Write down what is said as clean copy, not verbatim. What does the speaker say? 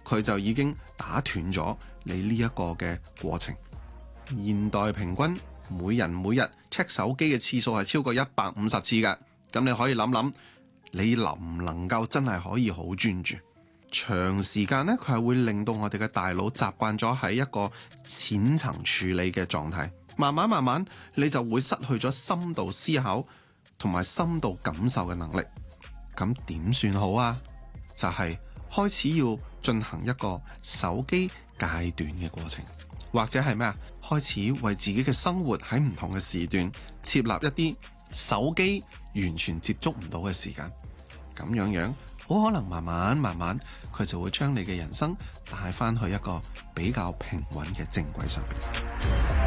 佢就已經打斷咗你呢一個嘅過程。現代平均每人每日 check 手機嘅次數係超過150次㗎，咁你可以諗諗，你能唔能夠真係可以好專注？長時間呢，佢係會令到我哋嘅大腦習慣咗喺一個淺層處理嘅狀態，慢慢你就會失去咗深度思考同埋深度感受嘅能力。咁點算好啊？就係開始要進行一個手機戒斷嘅過程，或者係咩啊？開始為自己嘅生活喺唔同嘅時段設立一啲手機完全接觸唔到嘅時間，咁樣好可能慢慢佢就會將你嘅人生帶翻去一個比較平穩嘅正軌上面。